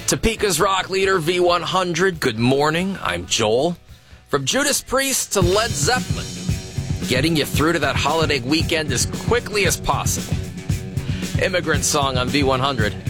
Topeka's rock leader, V100. Good morning. I'm Joel. From Judas Priest to Led Zeppelin, getting you through to that holiday weekend as quickly as possible. Immigrant Song on V100.